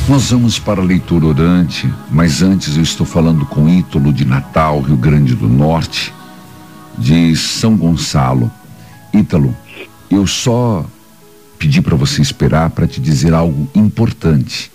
Nós vamos para a leitura orante, mas antes eu estou falando com Ítalo de Natal, Rio Grande do Norte, de São Gonçalo. Ítalo, eu só pedi para você esperar para te dizer algo importante.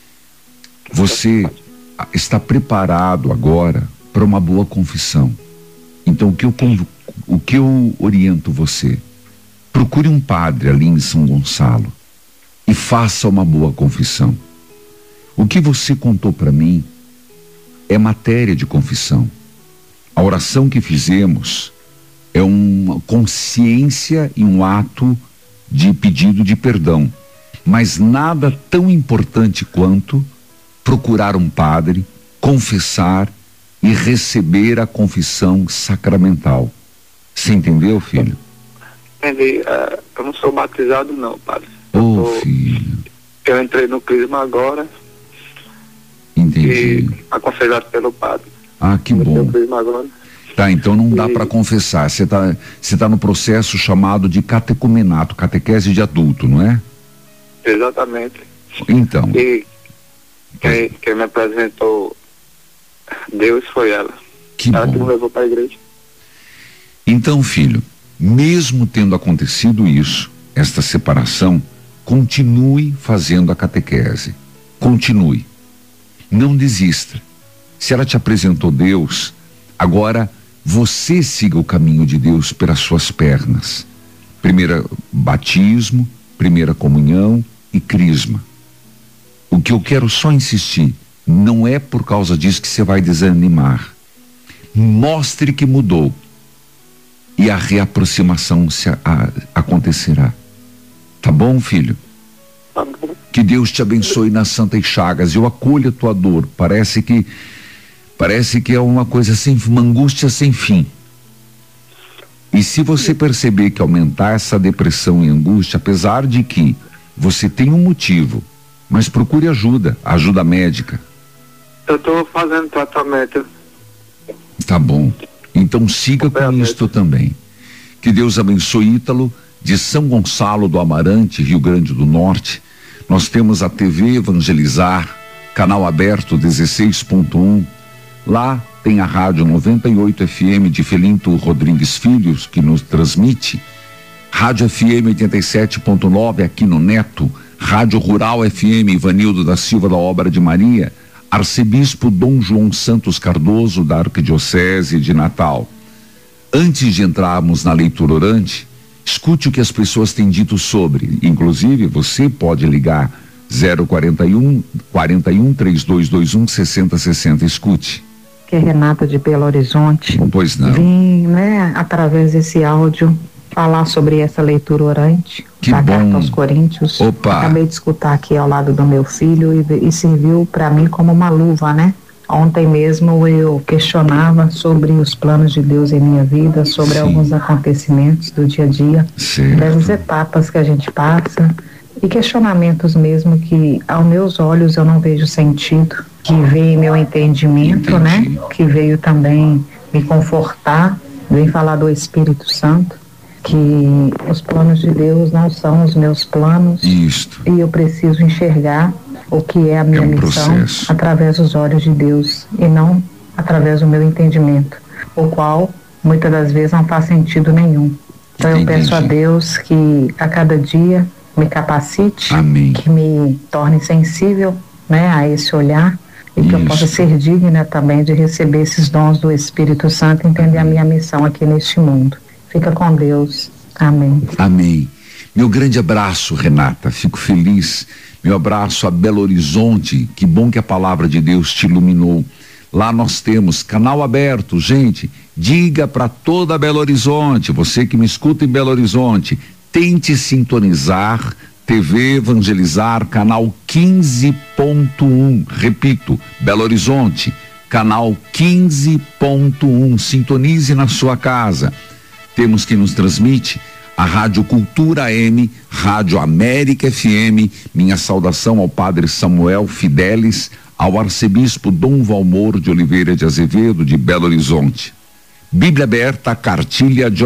Você está preparado agora para uma boa confissão. Então o que eu oriento você? Procure um padre ali em São Gonçalo e faça uma boa confissão. O que você contou para mim é matéria de confissão. A oração que fizemos é uma consciência e um ato de pedido de perdão, mas nada tão importante quanto procurar um padre, confessar e receber a confissão sacramental. Você entendeu, filho? Entendi. Eu não sou batizado não, padre. Filho. Eu entrei no crisma agora. Entendi. E aconselhado pelo padre. Que bom. Agora. Tá, então não dá para confessar. Você tá no processo chamado de catecumenato, catequese de adulto, não é? Exatamente. Então. E quem me apresentou Deus foi ela. Ela que me levou para a igreja. Então, filho, mesmo tendo acontecido isso, esta separação, continue fazendo a catequese. Continue. Não desista. Se ela te apresentou Deus, agora você siga o caminho de Deus pelas suas pernas. Primeiro batismo, primeira comunhão e crisma. O que eu quero só insistir, não é por causa disso que você vai desanimar. Mostre que mudou e a reaproximação acontecerá. Tá bom, filho? Tá bom. Que Deus te abençoe nas santas chagas. Eu acolho a tua dor. Parece que é uma coisa uma angústia sem fim. E se você perceber que aumentar essa depressão e angústia, apesar de que você tem um motivo, mas procure ajuda médica. Eu estou fazendo tratamento. Tá bom. Então siga com isto também. Que Deus abençoe Ítalo, de São Gonçalo do Amarante, Rio Grande do Norte. Nós temos a TV Evangelizar, canal aberto 16.1. Lá tem a rádio 98 FM de Felinto Rodrigues Filhos, que nos transmite. Rádio FM 87.9 aqui no Neto. Rádio Rural FM Ivanildo da Silva da Obra de Maria. Arcebispo Dom João Santos Cardoso da Arquidiocese de Natal. Antes de entrarmos na leitura orante, escute o que as pessoas têm dito sobre. Inclusive, você pode ligar 041 3221 6060. Escute. Que é Renata de Belo Horizonte. Pois não. Vim, através desse áudio, falar sobre essa leitura orante da Carta aos Coríntios. Opa. Acabei de escutar aqui ao lado do meu filho e serviu para mim como uma luva, né? Ontem mesmo eu questionava sobre os planos de Deus em minha vida, sobre alguns acontecimentos do dia a dia, das etapas que a gente passa e questionamentos mesmo que aos meus olhos eu não vejo sentido, que veio em meu entendimento, né? Que veio também me confortar, veio falar do Espírito Santo, que os planos de Deus não são os meus planos. Isto. E eu preciso enxergar o que é a minha missão processo. Através dos olhos de Deus e não através do meu entendimento, o qual muitas das vezes não faz sentido nenhum. Então eu peço a Deus que a cada dia me capacite, amém, que me torne sensível, né, a esse olhar e que eu possa ser digna também de receber esses dons do Espírito Santo e entender a minha missão aqui neste mundo. Fica com Deus. Amém. Amém. Meu grande abraço, Renata. Fico feliz. Meu abraço a Belo Horizonte. Que bom que a palavra de Deus te iluminou. Lá nós temos canal aberto. Gente, diga para toda Belo Horizonte, você que me escuta em Belo Horizonte, tente sintonizar TV Evangelizar, canal 15.1. Repito, Belo Horizonte, canal 15.1. Sintonize na sua casa. Temos que nos transmite a Rádio Cultura M, Rádio América FM. Minha saudação ao Padre Samuel Fidelis, ao Arcebispo Dom Valmor de Oliveira de Azevedo, de Belo Horizonte. Bíblia aberta, cartilha de